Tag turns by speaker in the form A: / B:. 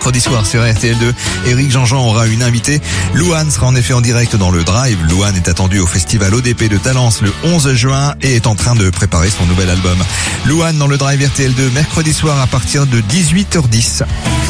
A: mercredi soir sur RTL2. Éric Jean-Jean aura une invitée. Louane sera en effet en direct dans le Drive. Louane est attendue au festival ODP de Talence le 11 juin et est en train de préparer son nouvel album. Louane dans le Drive RTL2 mercredi soir à partir de 18h10.